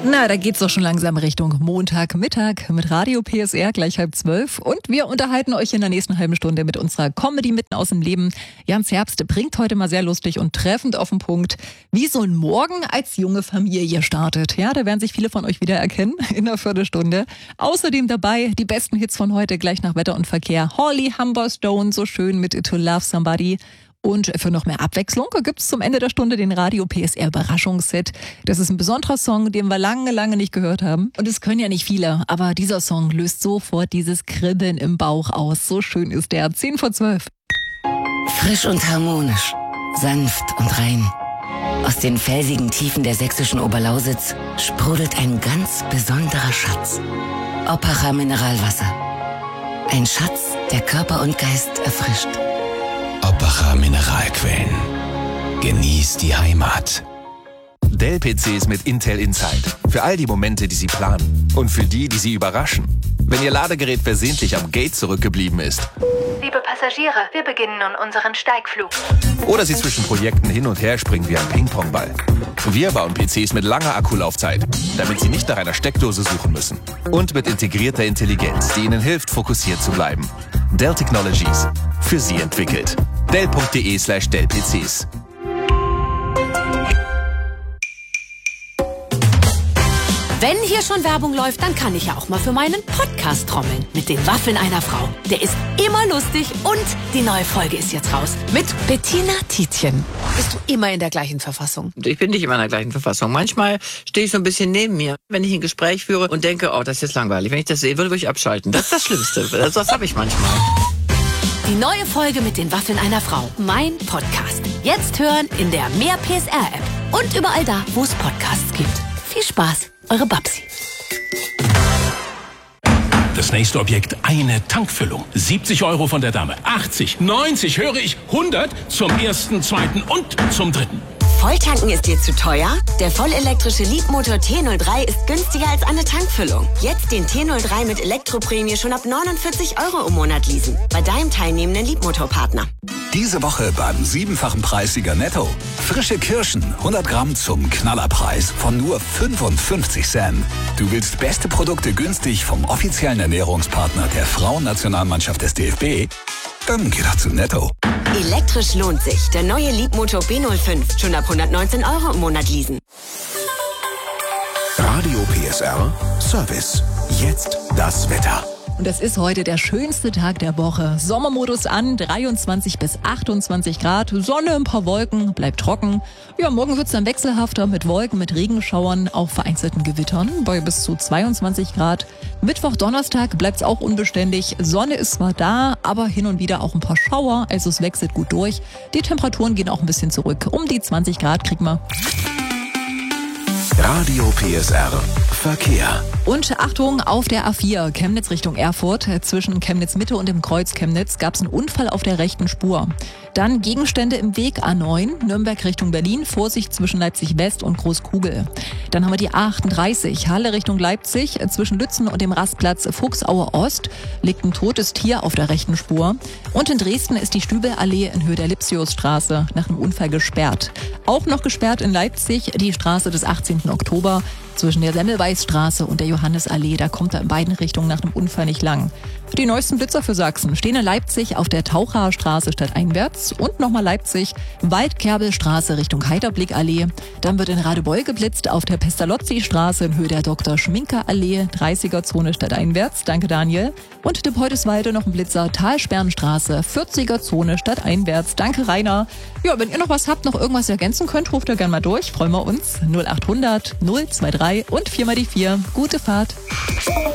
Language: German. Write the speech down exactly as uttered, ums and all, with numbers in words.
Na, da geht's doch schon langsam Richtung Montagmittag mit Radio P S R, gleich halb zwölf. Und wir unterhalten euch in der nächsten halben Stunde mit unserer Comedy mitten aus dem Leben. Jans Herbst bringt heute mal sehr lustig und treffend auf den Punkt, wie so ein Morgen als junge Familie startet. Ja, da werden sich viele von euch wieder erkennen in der Viertelstunde. Außerdem dabei die besten Hits von heute, gleich nach Wetter und Verkehr. Holly Humberstone, so schön mit To Love Somebody. Und für noch mehr Abwechslung gibt's zum Ende der Stunde den Radio P S R Überraschungsset. Das ist ein besonderer Song, den wir lange, lange nicht gehört haben. Und es können ja nicht viele, aber dieser Song löst sofort dieses Kribbeln im Bauch aus. So schön ist der. zehn vor zwölf. Frisch und harmonisch, sanft und rein. Aus den felsigen Tiefen der sächsischen Oberlausitz sprudelt ein ganz besonderer Schatz. Oppacher Mineralwasser. Ein Schatz, der Körper und Geist erfrischt. Oppacher Mineralquellen. Genießt die Heimat. Dell-P Cs mit Intel Inside. Für all die Momente, die Sie planen. Und für die, die Sie überraschen. Wenn Ihr Ladegerät versehentlich am Gate zurückgeblieben ist. Liebe Passagiere, wir beginnen nun unseren Steigflug. Oder Sie zwischen Projekten hin und her springen wie ein Ping-Pong-Ball. Wir bauen P Cs mit langer Akkulaufzeit, damit Sie nicht nach einer Steckdose suchen müssen. Und mit integrierter Intelligenz, die Ihnen hilft, fokussiert zu bleiben. Dell Technologies. Für Sie entwickelt. Dell.de slash Dell-PCs. Wenn hier schon Werbung läuft, dann kann ich ja auch mal für meinen Podcast trommeln. Mit den Waffeln einer Frau. Der ist immer lustig und die neue Folge ist jetzt raus. Mit Bettina Tietjen. Bist du immer in der gleichen Verfassung? Ich bin nicht immer in der gleichen Verfassung. Manchmal stehe ich so ein bisschen neben mir, wenn ich ein Gespräch führe und denke, oh, das ist jetzt langweilig. Wenn ich das sehe, würde ich abschalten. Das ist das Schlimmste. Das, das habe ich manchmal. Die neue Folge mit den Waffeln einer Frau. Mein Podcast. Jetzt hören in der Mehr P S R App. Und überall da, wo es Podcasts gibt. Viel Spaß. Eure Babsi. Das nächste Objekt, eine Tankfüllung. siebzig Euro von der Dame. achtzig, neunzig, höre ich, hundert zum ersten, zweiten und zum dritten. Volltanken ist dir zu teuer? Der vollelektrische Leapmotor T null drei ist günstiger als eine Tankfüllung. Jetzt den T null drei mit Elektroprämie schon ab neunundvierzig Euro im Monat leasen. Bei deinem teilnehmenden Leapmotor-Partner. Diese Woche beim siebenfachen Preissieger Netto. Frische Kirschen, hundert Gramm zum Knallerpreis von nur fünfundfünfzig Cent. Du willst beste Produkte günstig vom offiziellen Ernährungspartner der Frauennationalmannschaft des D F B? Dann geh doch zu Netto. Elektrisch lohnt sich. Der neue Leapmotor B null fünf. Schon ab hundertneunzehn Euro im Monat leasen. Radio P S R Service. Jetzt das Wetter. Und es ist heute der schönste Tag der Woche. Sommermodus an, dreiundzwanzig bis achtundzwanzig Grad, Sonne, ein paar Wolken, bleibt trocken. Ja, morgen wird's dann wechselhafter mit Wolken, mit Regenschauern, auch vereinzelten Gewittern bei bis zu zweiundzwanzig Grad. Mittwoch, Donnerstag bleibt's auch unbeständig. Sonne ist zwar da, aber hin und wieder auch ein paar Schauer, also es wechselt gut durch. Die Temperaturen gehen auch ein bisschen zurück. Um die zwanzig Grad kriegen wir. Radio P S R Verkehr. Und Achtung, auf der A vier, Chemnitz Richtung Erfurt. Zwischen Chemnitz Mitte und dem Kreuz Chemnitz gab es einen Unfall auf der rechten Spur. Dann Gegenstände im Weg A neun, Nürnberg Richtung Berlin, Vorsicht zwischen Leipzig West und Großkugel. Dann haben wir die A achtunddreißig, Halle Richtung Leipzig, zwischen Lützen und dem Rastplatz Fuchsaue Ost liegt ein totes Tier auf der rechten Spur. Und in Dresden ist die Stübelallee in Höhe der Lipsiusstraße nach einem Unfall gesperrt. Auch noch gesperrt in Leipzig die Straße des achtzehnten Oktober zwischen der Semmelweisstraße und der Johannesallee. Da kommt er in beiden Richtungen nach einem Unfall nicht lang. Für die neuesten Blitzer für Sachsen stehen in Leipzig auf der Tauchaer Straße stadteinwärts und nochmal Leipzig, Waldkerbelstraße Richtung Heiterblickallee. Dann wird in Radebeul geblitzt auf der Pestalozzi-Straße in Höhe der Doktor Schminker Allee, dreißiger Zone stadteinwärts. Danke Daniel. Und Depoldeswalde noch ein Blitzer, Talsperrenstraße, vierziger Zone stadteinwärts. Danke Rainer. Ja, wenn ihr noch was habt, noch irgendwas ergänzen könnt, ruft ihr gerne mal durch. Freuen wir uns. null achthundert null zwei drei und vier mal die vier. Gute Fahrt.